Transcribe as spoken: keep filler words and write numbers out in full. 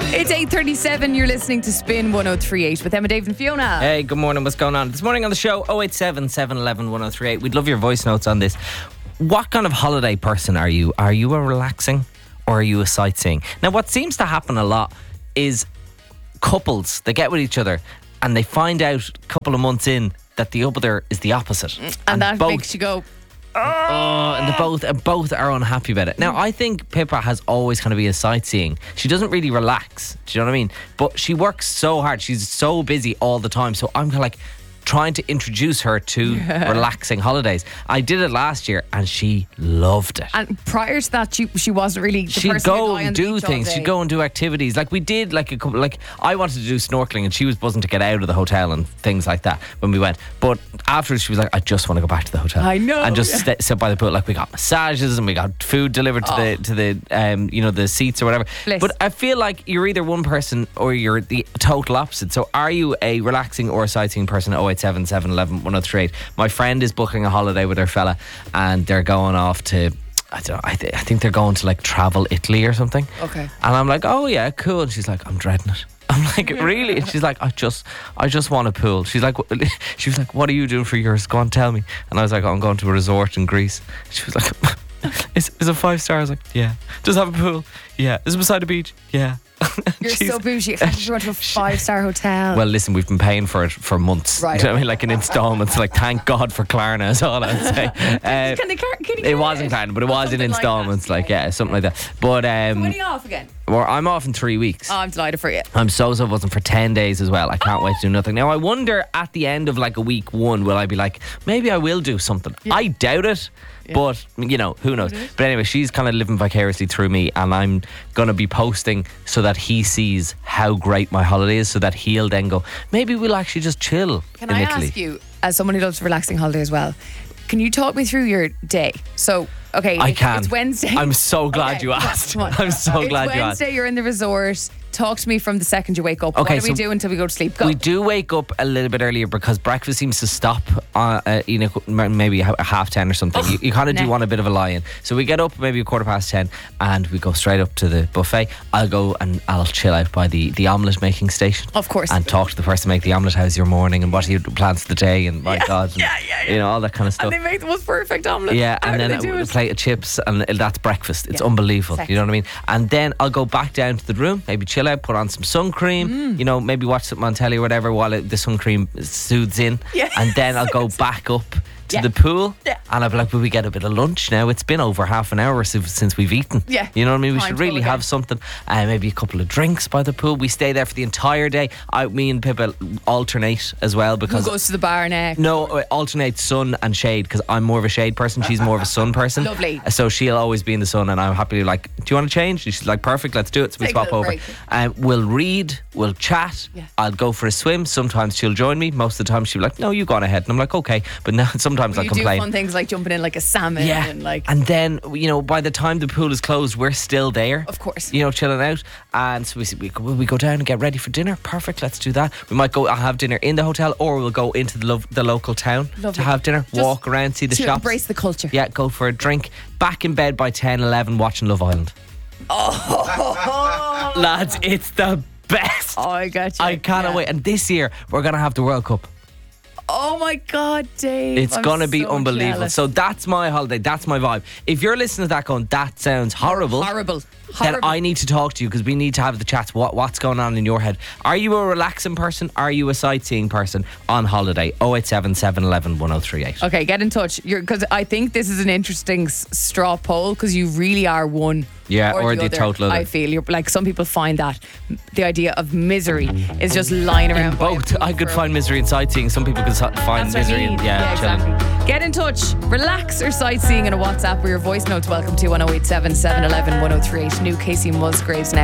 It's eight thirty-seven. You're listening to Spin one oh three point eight with Emma, Dave and Fiona. Hey, good morning. What's going on? This morning on the show, oh eight seven, seven one one, one oh three eight. We'd love your voice notes on this. What kind of holiday person are you? Are you a relaxing or are you a sightseeing? Now, what seems to happen a lot is couples, they get with each other and they find out a couple of months in that the other is the opposite. And, and that both, makes you go, oh, and the both uh, both are unhappy about it. Now, I think Pippa has always kind of been a sightseeing. She doesn't really relax. Do you know what I mean? But she works so hard. She's so busy all the time. So I'm kind of like trying to introduce her to relaxing holidays. I did it last year and she loved it. And prior to that, she she wasn't really the She'd person go who'd lie on and the do beach all things. day. She'd go and do activities. Like we did, like a couple. Like I wanted to do snorkeling, and she was buzzing to get out of the hotel and things like that when we went. But afterwards, she was like, "I just want to go back to the hotel. I know, and just yeah. sit, sit by the pool." Like we got massages and we got food delivered to Oh. the to the um you know the seats or whatever. Bliss. But I feel like you're either one person or you're the total opposite. So are you a relaxing or a sightseeing person? oh eight seven, seven one one, one oh three eight. My friend is booking a holiday with her fella, and they're going off to. I don't know, I, th- I think they're going to like travel Italy or something. Okay. And I'm like, oh yeah, cool. And she's like, I'm dreading it. I'm like, really? And she's like, I just, I just want a pool. She's like, she was like, what are you doing for yours? Go on, tell me. And I was like, oh, I'm going to a resort in Greece. She was like, is, is it five stars? I was like, yeah. Does it have a pool? Yeah. Is it beside the beach? Yeah. You're She's- so bougie. I just went to a five-star hotel. Well, listen, we've been paying for it for months. Right. Do you know what I mean? Like in installments. Like, thank God for Klarna is all I'd say. Uh, Can they, can you it get wasn't Klarna, but it was in Something like installments. that. Like, yeah, something like that. But um, When are you off again? well, I'm off in three weeks. Oh, I'm delighted for you. I'm so so buzzing for ten days as well. I can't wait to do nothing. Now, I wonder at the end of like a week one, will I be like, maybe I will do something? I doubt it, but you know, who knows? But anyway, she's kind of living vicariously through me, and I'm going to be posting so that he sees how great my holiday is, so that he'll then go, maybe we'll actually just chill Can in I Italy. ask you, as someone who loves a relaxing holiday as well, can you talk me through your day? So, okay, I it's, can. it's Wednesday. I'm so glad Okay, you come on, asked. come on. I'm so it's glad you asked. Wednesday, you're in the resort. Talk to me from the second you wake up. Okay, what do we so do until we go to sleep? Go. We do wake up a little bit earlier because breakfast seems to stop, uh, uh, you know, maybe a half ten or something. Ugh, you you kind of do nah. want a bit of a lie-in. So we get up maybe a quarter past ten and we go straight up to the buffet. I'll go and I'll chill out by the, the omelette making station. Of course. And talk to the person make the omelette. How's your morning and what are your plans for the day and my Yeah, God. And, yeah, yeah, yeah. You know, all that kind of stuff. And they make the most perfect omelette. Yeah, How and do then they do a, a it? plate of chips, and that's breakfast. It's Yeah. unbelievable. Sexy. You know what I mean? And then I'll go back down to the room, maybe chill out, put on some sun cream, Mm. you know, maybe watch something on telly or whatever while it, the sun cream soothes in. Yeah. And then I'll go back up to Yeah. the pool, Yeah. and I'll be like, will we get a bit of lunch now? It's been over half an hour since, since we've eaten. Yeah. You know what I mean? We Time should to go really again. have something, uh, maybe a couple of drinks by the pool. We stay there for the entire day. I, me and Pippa alternate as well Who because goes to the bar next? no, uh, alternate sun and shade because I'm more of a shade person. She's more of a sun person. Lovely. So she'll always be in the sun, and I'm happily like, do you want to change? And she's like, perfect, let's do it. So we Take a swap little over. break. Um, we'll read, we'll chat. Yeah. I'll go for a swim. Sometimes she'll join me. Most of the time she'll be like, no, you go on ahead. And I'm like, okay. But now sometimes I'll You complain. do fun things like jumping in like a salmon Yeah, and like. and then you know by the time the pool is closed, we're still there. Of course. you know, chilling out, and so we we go, we go down and get ready for dinner. Perfect, let's do that. We might go I'll have dinner in the hotel, or we'll go into the lo- the local town Lovely. to have dinner. Just walk around, see the to shops, embrace the culture. Yeah, go for a drink. Back in bed by ten, eleven, watching Love Island. Oh, lads, it's the best. Oh, I got you. I cannot Yeah. wait. And this year we're gonna have the World Cup. Oh my God, Dave. It's I'm going to be so unbelievable. jealous. So that's my holiday. That's my vibe. If you're listening to that going, that sounds horrible. Horrible. Then Horrible. I need to talk to you because we need to have the chats. What, what's going on in your head? Are you a relaxing person? Are you a sightseeing person on holiday? oh eight seven, seven one one, one oh three eight. Okay, get in touch. Because I think this is an interesting s- straw poll because you really are one. Yeah, or the other, total other. I feel you're like some people find that the idea of misery is just lying around. by a Both. pool I could for a- find misery in sightseeing. Some people could si- find That's what I misery mean. in yeah, chilling. exactly. Get in touch. Relax or sightseeing in a WhatsApp or your voice notes. Welcome to one oh eight seven, seven one one, one oh three eight. New Casey Musgraves now.